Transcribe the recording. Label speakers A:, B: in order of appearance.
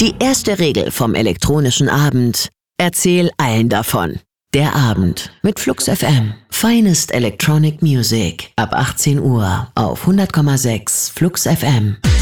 A: Die erste Regel vom elektronischen Abend: Erzähl allen davon. Der Abend mit Flux FM. Finest Electronic Music ab 18 Uhr auf 100,6 Flux FM.